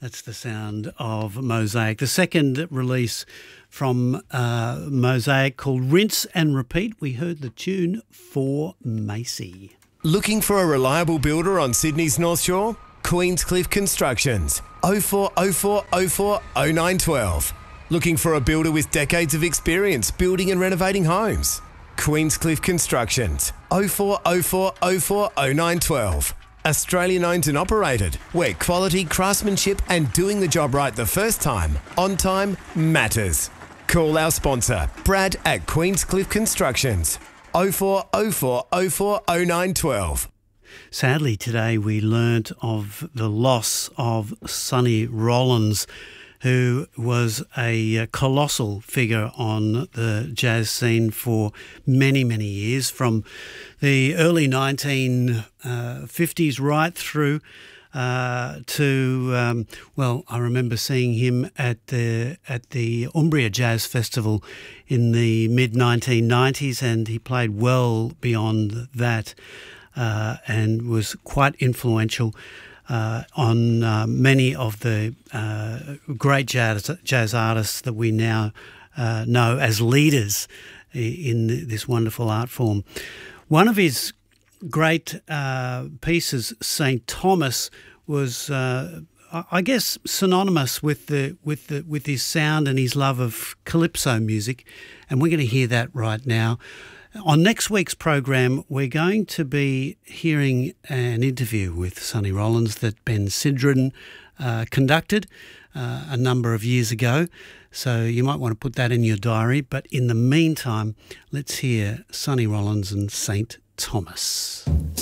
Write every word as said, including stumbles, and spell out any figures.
That's the sound of Mosaic. The second release from uh, Mosaic called Rinse and Repeat. We heard the tune For Macy. Looking for a reliable builder on Sydney's North Shore? Queenscliff Constructions. oh four oh four oh four oh nine one two. Looking for a builder with decades of experience building and renovating homes? Queenscliff Constructions. oh four oh four oh four oh nine one two. Australian owned and operated, where quality, craftsmanship and doing the job right the first time, on time, matters. Call our sponsor, Brad at Queenscliff Constructions. oh four oh four oh four oh nine one two. Sadly, today we learnt of the loss of Sonny Rollins, who was a colossal figure on the jazz scene for many, many years, from the early nineteen fifties right through uh, to, um, well, I remember seeing him at the at the Umbria Jazz Festival in the mid nineteen nineties, and he played well beyond that uh, and was quite influential Uh, on uh, many of the uh, great jazz, jazz artists that we now uh, know as leaders in this wonderful art form. One of his great uh, pieces, Saint Thomas, was, uh, I guess, synonymous with the with the with his sound and his love of calypso music, and we're going to hear that right now. On next week's program, we're going to be hearing an interview with Sonny Rollins that Ben Sidran uh, conducted uh, a number of years ago. So you might want to put that in your diary. But in the meantime, let's hear Sonny Rollins and Saint Thomas.